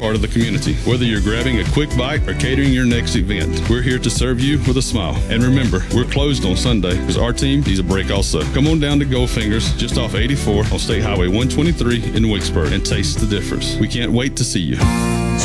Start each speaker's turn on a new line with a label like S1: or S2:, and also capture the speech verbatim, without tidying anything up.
S1: part of the community. Whether you're grabbing a quick bite or catering your next event, we're here to serve you with a smile. And remember, we're closed on Sunday because our team needs a break also. Come on down to Goldfingers, just off eighty-four on State Highway one twenty-three in Wicksburg, and taste the difference. We can't wait to see you.